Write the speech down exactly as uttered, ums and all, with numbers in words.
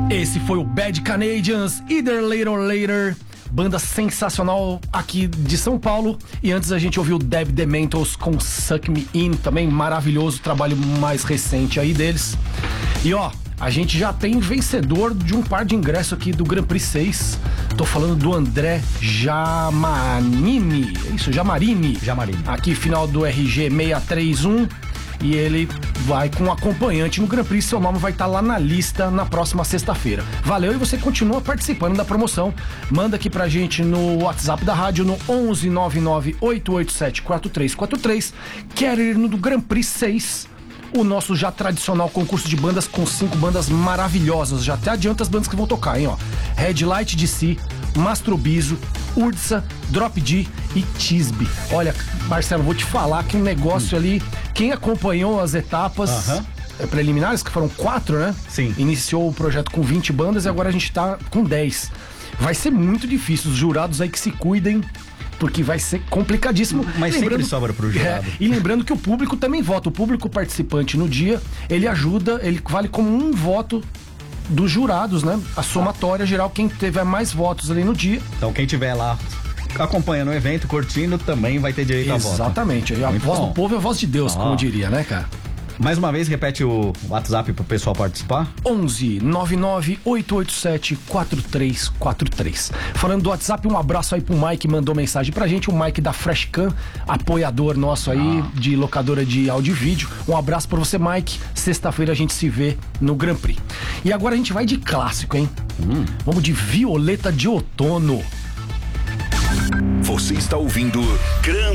Esse foi o Bad Canadians, Either Later or Later, banda sensacional aqui de São Paulo. E antes a gente ouviu Deb Dementors com Suck Me In, também maravilhoso, trabalho mais recente aí deles. E ó, a gente já tem vencedor de um par de ingressos aqui do Grand Prix seis. Tô falando do André Jamanini, é isso, Jamarini. Jamarini. Aqui, final do R G seis três um. E ele vai com um acompanhante no Grand Prix. Seu nome vai estar lá na lista na próxima sexta-feira. Valeu, e você continua participando da promoção. Manda aqui pra gente no WhatsApp da rádio no onze nove nove oito oito sete quatro três quatro três. Quer ir no do Grand Prix seis, o nosso já tradicional concurso de bandas com cinco bandas maravilhosas. Já até adianta as bandas que vão tocar, hein, ó. Red Light D C, Mastrobizo, Ursa, Drop D e Tisbe. Olha, Marcelo, vou te falar que um negócio hum. ali, quem acompanhou as etapas uh-huh. preliminares, que foram quatro, né? Sim. Iniciou o projeto com vinte bandas e agora a gente tá com dez. Vai ser muito difícil, os jurados aí que se cuidem, porque vai ser complicadíssimo. Mas sempre sobra pro jurado. É, e lembrando que o público também vota. O público participante no dia, ele ajuda, ele vale como um voto dos jurados, né? A somatória geral, quem tiver mais votos ali no dia. Então quem tiver lá acompanhando o evento, curtindo, também vai ter direito a voto. Exatamente. A Muito voz bom. do povo é a voz de Deus, Ah. como diria, né, cara? Mais uma vez, repete o WhatsApp pro pessoal participar. onze nove nove oito oito sete quatro três quatro três. Falando do WhatsApp, um abraço aí pro Mike, que mandou mensagem pra gente, o Mike da Freshcam, apoiador nosso aí, ah. de locadora de áudio e vídeo. Um abraço pra você, Mike. Sexta-feira a gente se vê no Grand Prix. E agora a gente vai de clássico, hein? Hum. Vamos de Violeta de Outono. Você está ouvindo Grand